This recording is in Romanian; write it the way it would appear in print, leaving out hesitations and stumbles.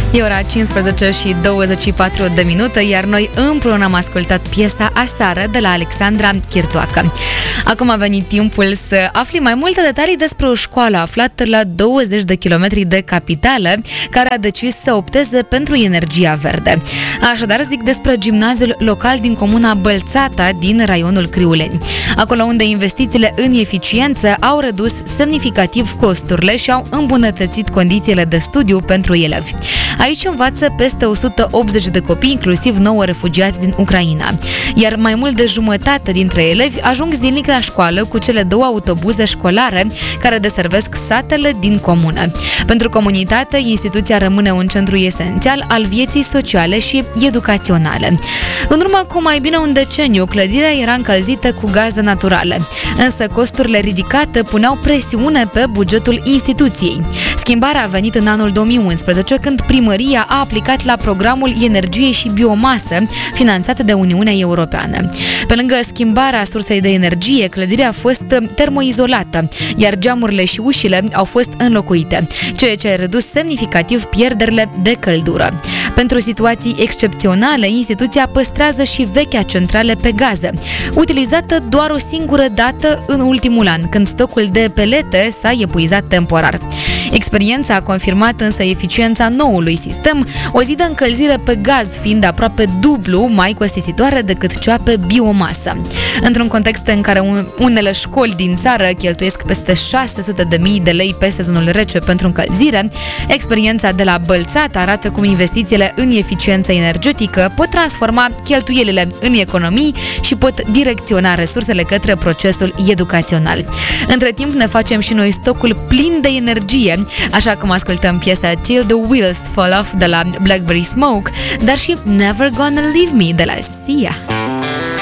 E ora 15 și 24 de minute, iar noi împreună am ascultat piesa Aseară de la Alexandra Chirtoacă. Acum a venit timpul să afli mai multe detalii despre o școală aflată la 20 de kilometri de capitală, care a decis să opteze pentru energia verde. Așadar, zic despre gimnaziul local din comuna Bălțata, din raionul Criuleni. Acolo unde investițiile în eficiență au redus semnificativ costurile și au îmbunătățit condițiile de studiu pentru elevi. Aici învață peste 180 de copii, inclusiv 9 refugiați din Ucraina. Iar mai mult de jumătate dintre elevi ajung zilnic la școală cu cele 2 autobuze școlare care deservesc satele din comună. Pentru comunitate, instituția rămâne un centru esențial al vieții sociale și educaționale. În urmă cu mai bine un deceniu, clădirea era încălzită cu gaze naturale, însă costurile ridicate puneau presiune pe bugetul instituției. Schimbarea a venit în anul 2011, când primăria a aplicat la programul Energie și Biomasă, finanțat de Uniunea Europeană. Pe lângă schimbarea sursei de energie, clădirea a fost termoizolată, iar geamurile și ușile au fost înlocuite, ceea ce a redus semnificativ pierderile de căldură. Pentru situații excepționale, instituția păstrează și vechea centrală pe gaze, utilizată doar o singură dată în ultimul an, când stocul de pelete s-a epuizat temporar. Experiența a confirmat însă eficiența noului sistem, o zi de încălzire pe gaz fiind aproape dublu mai costisitoare decât cea pe biomasă. Într-un context în care unele școli din țară cheltuiesc peste 600.000 de lei pe sezonul rece pentru încălzire, experiența de la Bălțat arată cum investițiile în eficiență energetică pot transforma cheltuielile în economii și pot direcționa resursele către procesul educațional. Între timp ne facem și noi stocul plin de energie, așa cum ascultăm piesa Till the Wheels Fall Off de la Blackberry Smoke, dar și Never Gonna Leave Me de la Sia.